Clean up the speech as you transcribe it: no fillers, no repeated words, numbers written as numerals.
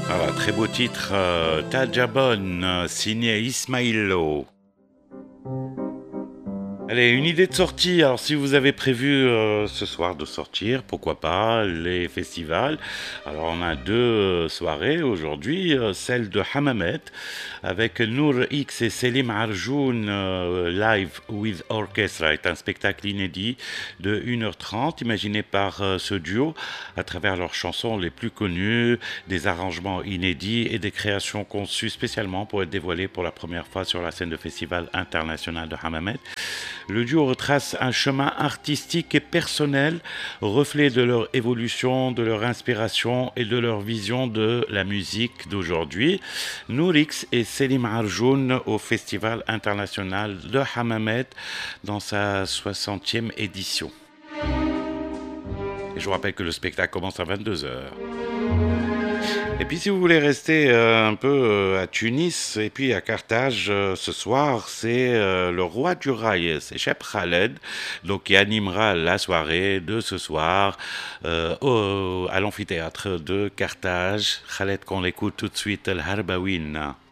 Voilà, très beau titre, Tajabon, signé Ismailo. Allez, une idée de sortie. Alors, si vous avez prévu ce soir de sortir, pourquoi pas, les festivals. Alors, on a deux soirées aujourd'hui. Celle de Hammamet avec Nour X et Selim Arjoun live with orchestra est un spectacle inédit de 1h30 imaginé par ce duo à travers leurs chansons les plus connues, des arrangements inédits et des créations conçues spécialement pour être dévoilées pour la première fois sur la scène de festival international de Hammamet. Le duo retrace un chemin artistique et personnel, reflet de leur évolution, de leur inspiration et de leur vision de la musique d'aujourd'hui. Nourix et Selim Arjoun au Festival international de Hammamet dans sa 60e édition. Et je vous rappelle que le spectacle commence à 22h. Et puis si vous voulez rester un peu à Tunis et puis à Carthage ce soir, c'est le roi du rail, c'est Cheb Khaled, donc qui animera la soirée de ce soir à l'amphithéâtre de Carthage. Khaled qu'on l'écoute tout de suite, El Harbawin.